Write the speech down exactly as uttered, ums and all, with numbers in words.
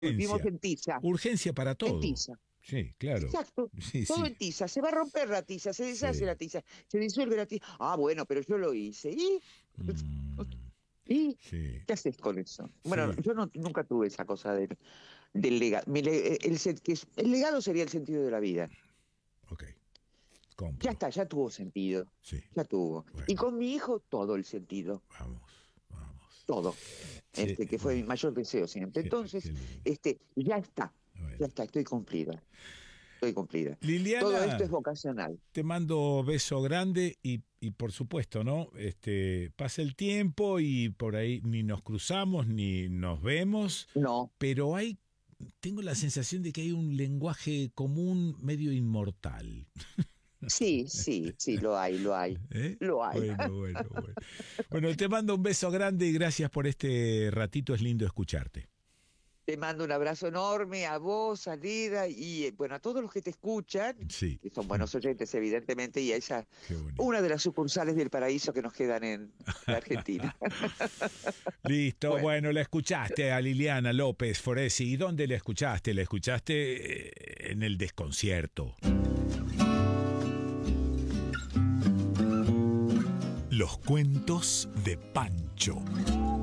Vivimos Urgencia. en tiza. Urgencia para En todo. tiza. Sí, claro. Exacto. Sí, Todo sí. en tiza. Se va a romper la tiza, se deshace Sí. la tiza, se disuelve la tiza. Ah, bueno, pero yo lo hice. ¿Y? Mm, ¿Y? sí. ¿Qué haces con eso? Bueno, Sí. yo no, nunca tuve esa cosa del, del legado. Mi le- el, sen- que es- el legado sería el sentido de la vida. Ok. Ya Compro. está, ya tuvo sentido. Sí. Ya tuvo. Y Bueno, con mi hijo, todo el sentido. vamos, vamos. Todo. Che, Este, que fue mi bueno, mayor deseo siempre. qué, qué Entonces, lindo. este, ya está. Ya Bueno. está, estoy cumplida. Estoy cumplida. Todo esto es Liliana, vocacional. te mando beso grande y, y por supuesto, ¿no? Este, pasa el tiempo y por ahí ni nos cruzamos ni nos vemos, No. pero hay, tengo la sensación de que hay un lenguaje común medio inmortal. Sí, sí, sí, lo hay, lo hay. ¿Eh? Lo hay. Bueno, bueno, bueno. Bueno, te mando un beso grande y gracias por este ratito, es lindo escucharte. Te mando un abrazo enorme a vos, a Lida y eh, bueno, a todos los que te escuchan, Sí, que son buenos oyentes evidentemente, y a esa, qué bonito. una de las sucursales del paraíso que nos quedan en la Argentina. Listo, Bueno, bueno, la escuchaste a Liliana López Foresi. ¿Y dónde la escuchaste? La escuchaste eh, en el desconcierto. Los cuentos de Pancho.